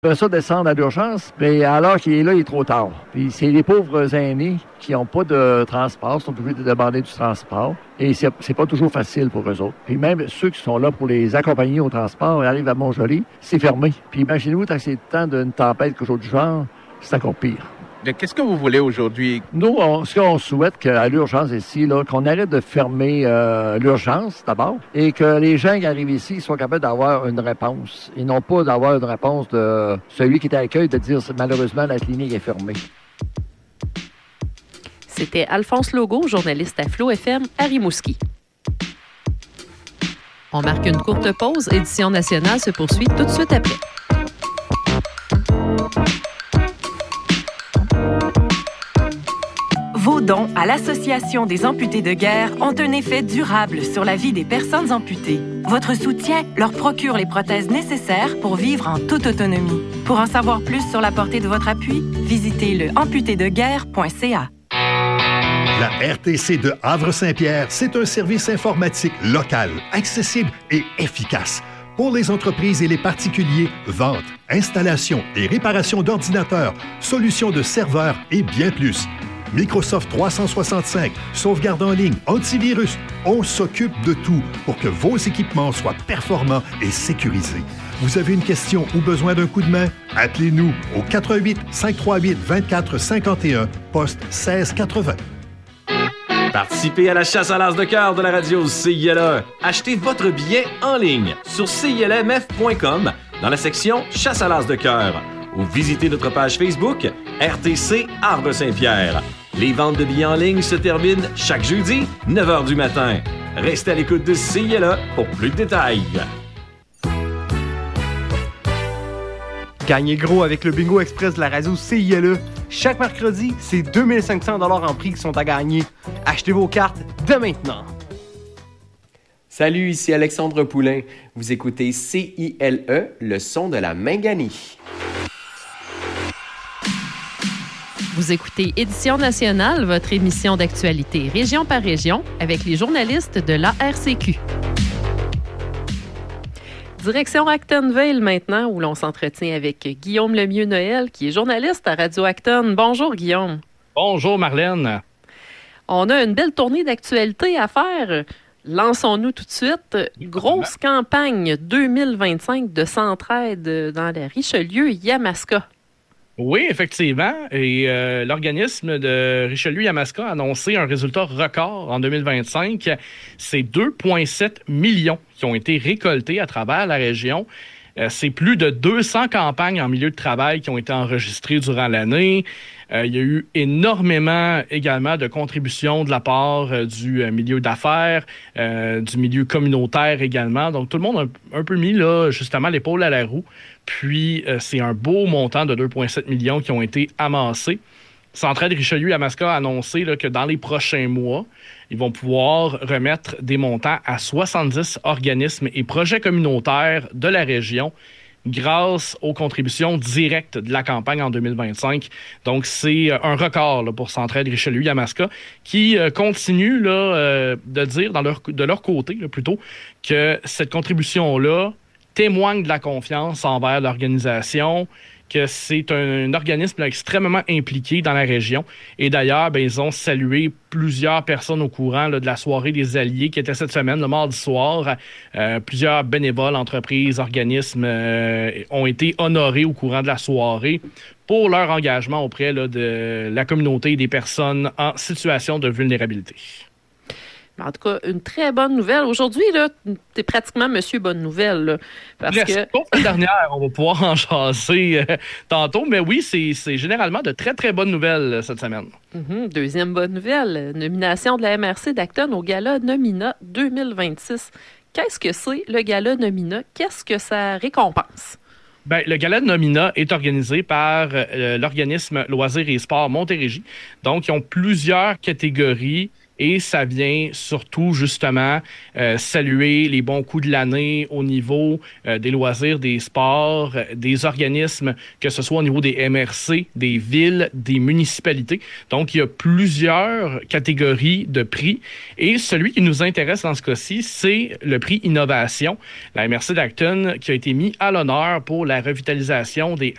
Après ça, descendre à l'urgence, mais alors qu'il est là, il est trop tard. Puis c'est les pauvres aînés qui n'ont pas de transport, sont obligés de demander du transport. Et c'est pas toujours facile pour eux autres. Puis même ceux qui sont là pour les accompagner au transport, ils arrivent à Montjoly, c'est fermé. Puis imaginez-vous, quand c'est le temps d'une tempête, quelque chose du genre, c'est encore pire. Qu'est-ce que vous voulez aujourd'hui? Nous, ce qu'on souhaite qu'à l'urgence ici, là, qu'on arrête de fermer l'urgence d'abord et que les gens qui arrivent ici soient capables d'avoir une réponse et non pas d'avoir une réponse de celui qui est à l'accueil de dire malheureusement la clinique est fermée. C'était Alphonse Logo, journaliste à Flow FM à Rimouski. On marque une courte pause. Édition nationale se poursuit tout de suite après. Vos dons à l'Association des amputés de guerre ont un effet durable sur la vie des personnes amputées. Votre soutien leur procure les prothèses nécessaires pour vivre en toute autonomie. Pour en savoir plus sur la portée de votre appui, visitez le amputédeguerre.ca. La RTC de Havre-Saint-Pierre, c'est un service informatique local, accessible et efficace. Pour les entreprises et les particuliers, vente, installation et réparation d'ordinateurs, solutions de serveurs et bien plus. Microsoft 365, sauvegarde en ligne, antivirus, on s'occupe de tout pour que vos équipements soient performants et sécurisés. Vous avez une question ou besoin d'un coup de main? Appelez-nous au 88 538 24 51, poste 1680. Participez à la chasse à l'as de cœur de la radio CILE. Achetez votre billet en ligne sur CILMF.com dans la section Chasse à l'as de cœur ou visitez notre page Facebook RTC Havre-Saint-Pierre. Les ventes de billets en ligne se terminent chaque jeudi, 9h du matin. Restez à l'écoute de CILE pour plus de détails. Gagnez gros avec le Bingo Express de la radio CILE. Chaque mercredi, c'est 2500 $ en prix qui sont à gagner. Achetez vos cartes dès maintenant. Salut, ici Alexandre Poulain. Vous écoutez CILE, le son de la Minganie. Vous écoutez Édition nationale, votre émission d'actualité région par région avec les journalistes de l'ARCQ. Direction Actonville maintenant, où l'on s'entretient avec Guillaume Lemieux-Noël, qui est journaliste à Radio Acton. Bonjour Guillaume. Bonjour Marlène. On a une belle tournée d'actualité à faire. Lançons-nous tout de suite. Grosse campagne 2025 de Centraide dans la Richelieu-Yamaska. Oui, effectivement. Et l'organisme de Richelieu-Yamaska a annoncé un résultat record en 2025. C'est 2,7 millions qui ont été récoltés à travers la région. C'est plus de 200 campagnes en milieu de travail qui ont été enregistrées durant l'année. Il y a eu énormément également de contributions de la part du milieu d'affaires, du milieu communautaire également. Donc, tout le monde a un peu mis là, justement l'épaule à la roue. Puis, c'est un beau montant de 2,7 millions qui ont été amassés. Centraide Richelieu-Yamaska a annoncé là, que dans les prochains mois, ils vont pouvoir remettre des montants à 70 organismes et projets communautaires de la région grâce aux contributions directes de la campagne en 2025. Donc, c'est un record là, pour Centraide Richelieu-Yamaska qui continue là, de dire de leur côté là, plutôt que cette contribution-là témoigne de la confiance envers l'organisation, que c'est un organisme extrêmement impliqué dans la région. Et d'ailleurs, ils ont salué plusieurs personnes au courant là, de la soirée des Alliés qui était cette semaine, le mardi soir. Plusieurs bénévoles, entreprises, organismes ont été honorés au courant de la soirée pour leur engagement auprès là, de la communauté et des personnes en situation de vulnérabilité. En tout cas, une très bonne nouvelle. Aujourd'hui, là, t'es pratiquement Monsieur Bonne Nouvelle. Là, parce que la dernière, on va pouvoir en jaser tantôt. Mais oui, c'est généralement de très, très bonnes nouvelles cette semaine. Deuxième bonne nouvelle, nomination de la MRC d'Acton au Gala Nomina 2026. Qu'est-ce que c'est le Gala Nomina? Qu'est-ce que ça récompense? Le Gala de Nomina est organisé par l'organisme Loisirs et Sports Montérégie. Donc, ils ont plusieurs catégories. Et ça vient surtout, justement, saluer les bons coups de l'année au niveau des loisirs, des sports, des organismes, que ce soit au niveau des MRC, des villes, des municipalités. Donc, il y a plusieurs catégories de prix. Et celui qui nous intéresse dans ce cas-ci, c'est le prix Innovation, la MRC d'Acton, qui a été mis à l'honneur pour la revitalisation des